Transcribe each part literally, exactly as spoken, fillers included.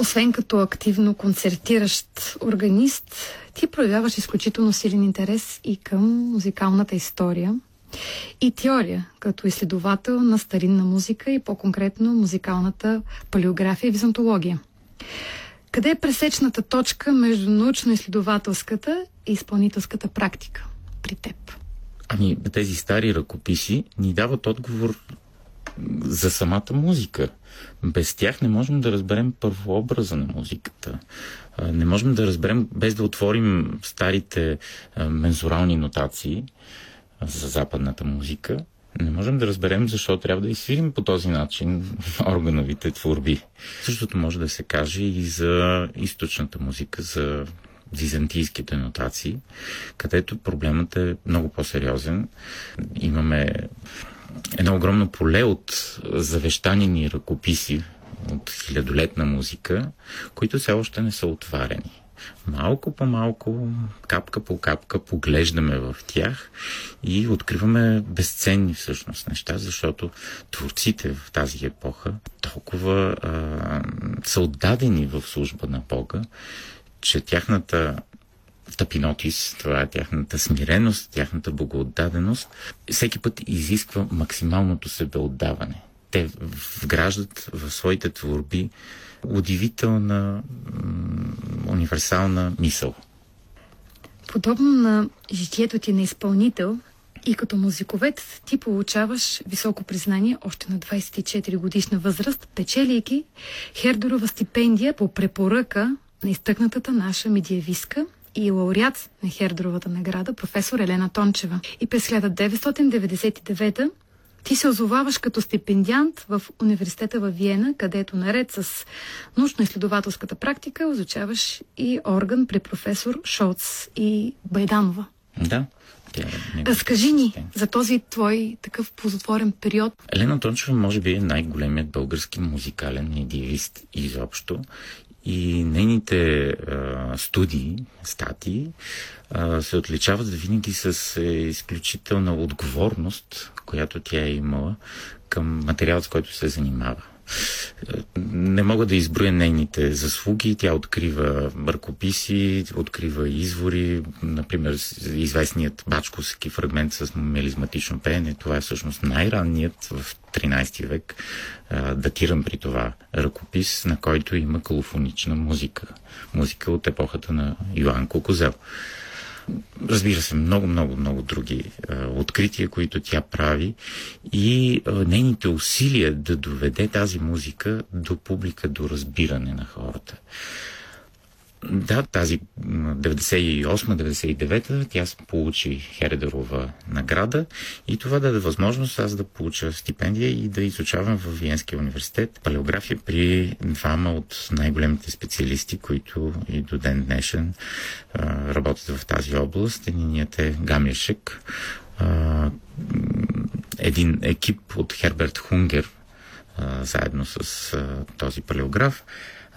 Освен като активно концертиращ органист, ти проявяваш изключително силен интерес и към музикалната история и теория, като изследовател на старинна музика и по-конкретно музикалната палеография и византология. Къде е пресечната точка между научно-изследователската и изпълнителската практика при теб? Ами, тези стари ръкописи ни дават отговор за самата музика. Без тях не можем да разберем първообраза на музиката. Не можем да разберем, без да отворим старите мензурални нотации за западната музика, не можем да разберем защо трябва да изсвирим по този начин органовите творби. Същото може да се каже и за източната музика, за византийските нотации, където проблемът е много по-сериозен. Имаме едно огромно поле от завещанени ръкописи от хилядолетна музика, които все още не са отварени. Малко по малко, капка по капка поглеждаме в тях и откриваме безценни всъщност неща, защото творците в тази епоха толкова а, са отдадени в служба на Бога, че тяхната тапинотис, това е тяхната смиреност, тяхната богоотдаденост, всеки път изисква максималното себеотдаване. Те вграждат в своите творби удивителна, универсална мисъл. Подобно на житието ти на изпълнител, и като музиковед ти получаваш високо признание още на двайсет и четири годишна възраст, печелейки Хердерова стипендия по препоръка на изтъкнатата наша медиевистка и лауреат на Хердеровата награда професор Елена Тончева. И през хиляда деветстотин деветдесет и девета ти се озоваваш като стипендиант в университета във Виена, където наред с научно-изследователската практика изучаваш и орган при професор Шолц и Байданова. Да. Разкажи ни за този твой такъв ползотворен период. Елена Тончева може би е най-големият български музикален медиевист изобщо. И нейните а, студии, статии, а, се отличават винаги с е, изключителна отговорност, която тя е имала към материалът, с който се занимава. Не мога да изброя нейните заслуги. Тя открива ръкописи, открива извори, например известният бачковски фрагмент с мелизматично пеене. Това е всъщност най-ранният в тринайсети век, датиран при това ръкопис, на който има колофонична музика. Музика от епохата на Йоан Кукузел. Разбира се, много, много, много други а, открития, които тя прави и а, нейните усилия да доведе тази музика до публика, до разбиране на хората. Да, тази деветдесет и осма деветдесет и девета тя получи Хердерова награда и това даде възможност аз да получа стипендия и да изучавам в Виенския университет палеография при двама от най-големите специалисти, които и до ден днешен а, работят в тази област. Единият е Гамлешек, а, един екип от Херберт Хунгер, а, заедно с а, този палеограф,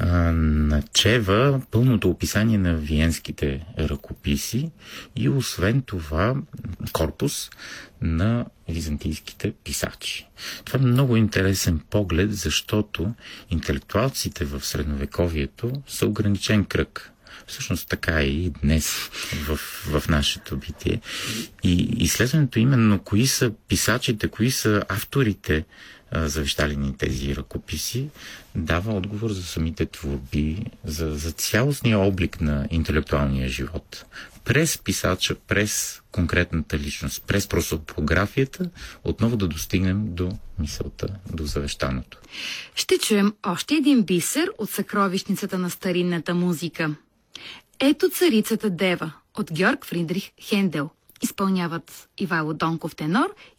начева пълното описание на виенските ръкописи и освен това корпус на византийските писачи. Това е много интересен поглед, защото интелектуалците в средновековието са ограничен кръг. Всъщност така е и днес в, в нашето битие. И изследването именно кои са писачите, кои са авторите, завещали ни тези ръкописи, дава отговор за самите творби, за, за цялостния облик на интелектуалния живот. През писача, през конкретната личност, през просопографията, отново да достигнем до мисълта, до завещаното. Ще чуем още един бисер от съкровищницата на старинната музика. Ето царицата Дева от Георг Фридрих Хендел. Изпълняват Ивайло Донков тенор